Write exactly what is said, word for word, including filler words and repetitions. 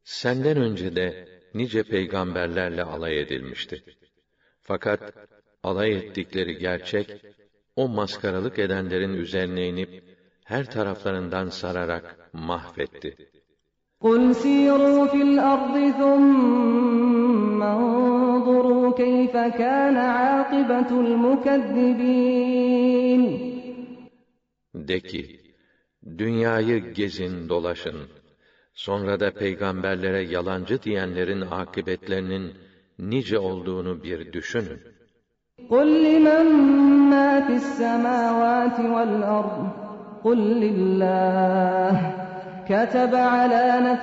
Senden önce de nice peygamberlerle alay edilmişti. Fakat alay ettikleri gerçek, o maskaralık edenlerin üzerine inip, her taraflarından sararak mahvetti. قُلْ سِيرُوا فِي الْأَرْضِ ثُمَّ انظُرُوا كَيْفَ كَانَ عَاقِبَةُ الْمُكَذِّبِينَ. De ki, dünyayı gezin dolaşın, sonra da peygamberlere yalancı diyenlerin akıbetlerinin nice olduğunu bir düşünün. قُلْ لِمَنْ مَا فِي السَّمَاوَاتِ وَالْأَرْضِ قُلْ لِلَّهِ كَتَبَ عَلَى